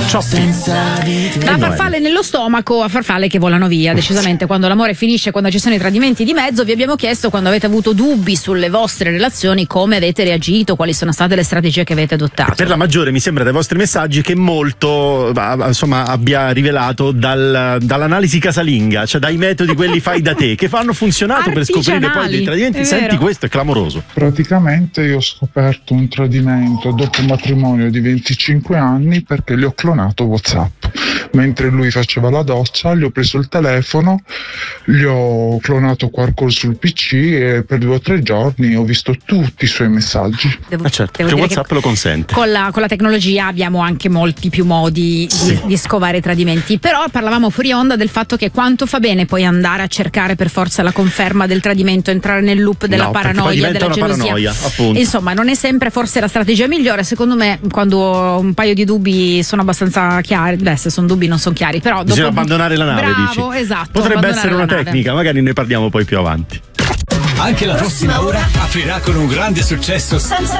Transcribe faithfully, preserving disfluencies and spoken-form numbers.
Da farfalle nello stomaco a farfalle che volano via, decisamente. Quando l'amore finisce, quando ci sono i tradimenti di mezzo, vi abbiamo chiesto, quando avete avuto dubbi sulle vostre relazioni, come avete reagito, quali sono state le strategie che avete adottato. Per la maggiore, mi sembra dai vostri messaggi, che molto insomma abbia rivelato dal, dall'analisi casalinga, cioè dai metodi quelli fai da te, che hanno funzionato per scoprire poi dei tradimenti. Senti, questo è clamoroso. Praticamente io ho scoperto un tradimento dopo un matrimonio di venticinque anni perché gli ho clonato WhatsApp. Mentre lui faceva la doccia, gli ho preso il telefono, gli ho clonato qualcosa sul P C e per due o tre giorni ho visto tutti i suoi messaggi. Devo, ah certo, che WhatsApp lo consente. Con la, con la tecnologia abbiamo anche molti più modi sì. di, di scovare i tradimenti. Però parlavamo fuori onda del fatto che quanto fa bene poi andare a cercare per forza la conferma del tradimento, entrare nel loop della no, paranoia, della gelosia. Paranoia, appunto. Insomma, non è sempre forse la strategia migliore. Secondo me, quando un paio di dubbi sono abbastanza chiari, beh, se sono dubbi non sono chiari, però dopo... bisogna abbandonare la nave. Bravo, dici. Esatto, potrebbe essere una nave. tecnica, magari ne parliamo poi più avanti. Anche la prossima ora aprirà con un grande successo senza